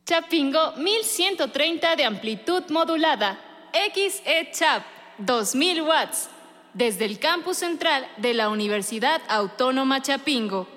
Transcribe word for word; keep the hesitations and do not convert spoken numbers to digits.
Chapingo mil ciento treinta de amplitud modulada. X E-Chap dos mil watts. Desde el campus central de la Universidad Autónoma Chapingo.